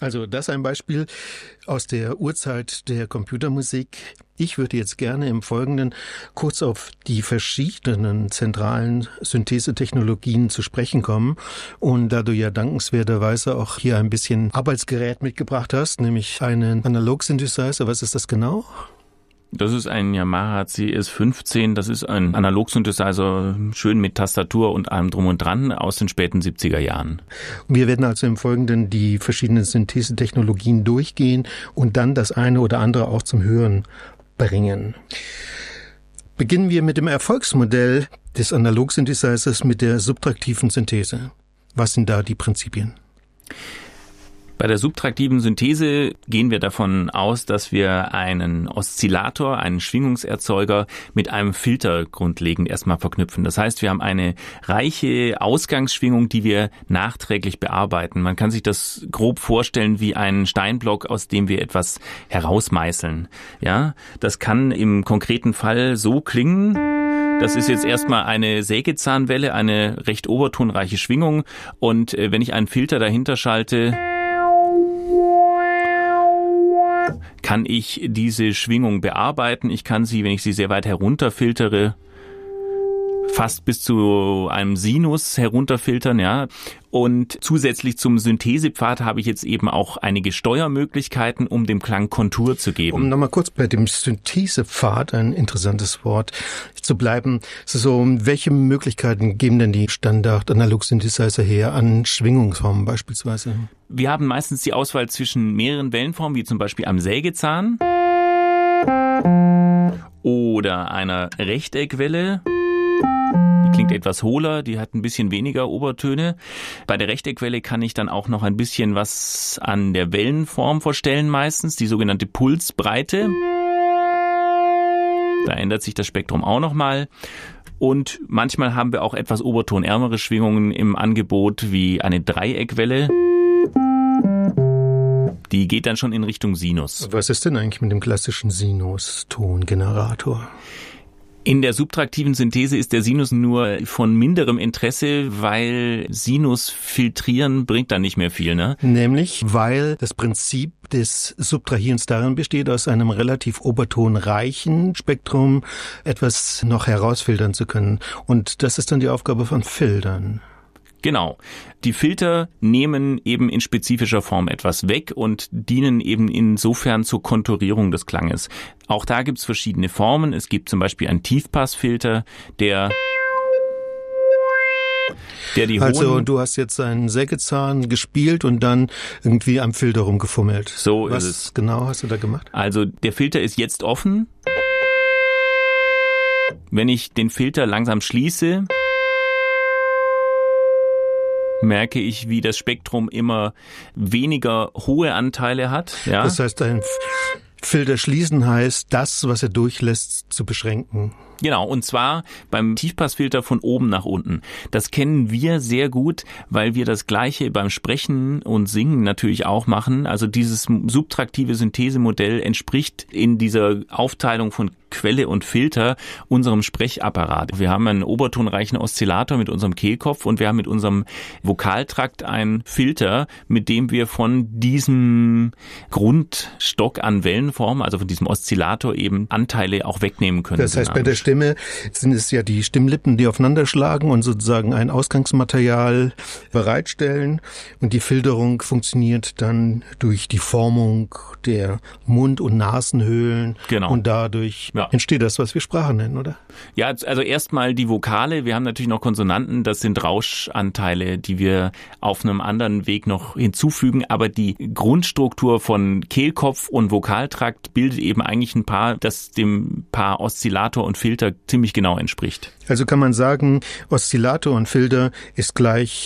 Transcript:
Also das ein Beispiel aus der Urzeit der Computermusik. Ich würde jetzt gerne im Folgenden kurz auf die verschiedenen zentralen Synthesetechnologien zu sprechen kommen. Und da du ja dankenswerterweise auch hier ein bisschen Arbeitsgerät mitgebracht hast, nämlich einen Analog-Synthesizer, was ist das genau? Das ist ein Yamaha CS15, das ist ein Analog-Synthesizer, schön mit Tastatur und allem drum und dran aus den späten 70er Jahren. Wir werden also im Folgenden die verschiedenen Synthesetechnologien durchgehen und dann das eine oder andere auch zum Hören bringen. Beginnen wir mit dem Erfolgsmodell des Analog-Synthesizers mit der subtraktiven Synthese. Was sind da die Prinzipien? Bei der subtraktiven Synthese gehen wir davon aus, dass wir einen Oszillator, einen Schwingungserzeuger mit einem Filter grundlegend erstmal verknüpfen. Das heißt, wir haben eine reiche Ausgangsschwingung, die wir nachträglich bearbeiten. Man kann sich das grob vorstellen wie einen Steinblock, aus dem wir etwas herausmeißeln. Ja, das kann im konkreten Fall so klingen. Das ist jetzt erstmal eine Sägezahnwelle, eine recht obertonreiche Schwingung. Und wenn ich einen Filter dahinter schalte, kann ich diese Schwingung bearbeiten. Ich kann sie, wenn ich sie sehr weit herunterfiltere, fast bis zu einem Sinus herunterfiltern, ja. Und zusätzlich zum Synthesepfad habe ich jetzt eben auch einige Steuermöglichkeiten, um dem Klang Kontur zu geben. Um nochmal kurz bei dem Synthesepfad, ein interessantes Wort, zu bleiben. So, welche Möglichkeiten geben denn die Standard-Analog-Synthesizer her an Schwingungsformen beispielsweise? Wir haben meistens die Auswahl zwischen mehreren Wellenformen, wie zum Beispiel am Sägezahn oder einer Rechteckwelle. Die klingt etwas hohler, die hat ein bisschen weniger Obertöne. Bei der Rechteckwelle kann ich dann auch noch ein bisschen was an der Wellenform verstellen meistens, die sogenannte Pulsbreite. Da ändert sich das Spektrum auch nochmal. Und manchmal haben wir auch etwas obertonärmere Schwingungen im Angebot, wie eine Dreieckwelle. Die geht dann schon in Richtung Sinus. Was ist denn eigentlich mit dem klassischen Sinus-Tongenerator? In der subtraktiven Synthese ist der Sinus nur von minderem Interesse, weil Sinus filtrieren bringt dann nicht mehr viel, ne? Nämlich, weil das Prinzip des Subtrahierens darin besteht, aus einem relativ obertonreichen Spektrum etwas noch herausfiltern zu können. Und das ist dann die Aufgabe von Filtern. Genau. Die Filter nehmen eben in spezifischer Form etwas weg und dienen eben insofern zur Konturierung des Klanges. Auch da gibt's verschiedene Formen. Es gibt zum Beispiel einen Tiefpassfilter, der die hohen... Also du hast jetzt einen Sägezahn gespielt und dann irgendwie am Filter rumgefummelt. So ist es. Was genau hast du da gemacht? Also der Filter ist jetzt offen. Wenn ich den Filter langsam schließe, merke ich, wie das Spektrum immer weniger hohe Anteile hat. Ja? Das heißt, ein Filter schließen heißt, das, was er durchlässt, zu beschränken. Genau, und zwar beim Tiefpassfilter von oben nach unten. Das kennen wir sehr gut, weil wir das Gleiche beim Sprechen und Singen natürlich auch machen. Also dieses subtraktive Synthesemodell entspricht in dieser Aufteilung von Quelle und Filter unserem Sprechapparat. Wir haben einen obertonreichen Oszillator mit unserem Kehlkopf und wir haben mit unserem Vokaltrakt einen Filter, mit dem wir von diesem Grundstock an Wellenform, also von diesem Oszillator eben Anteile auch wegnehmen können. Das heißt, bei der Stimme sind es ja die Stimmlippen, die aufeinander schlagen und sozusagen ein Ausgangsmaterial bereitstellen. Und die Filterung funktioniert dann durch die Formung der Mund- und Nasenhöhlen. Genau. Und dadurch entsteht das, was wir Sprache nennen, oder? Ja, also erstmal die Vokale. Wir haben natürlich noch Konsonanten. Das sind Rauschanteile, die wir auf einem anderen Weg noch hinzufügen. Aber die Grundstruktur von Kehlkopf und Vokaltrakt bildet eben eigentlich ein Paar, das dem Paar Oszillator und Filter ziemlich genau entspricht. Also kann man sagen, Oszillator und Filter ist gleich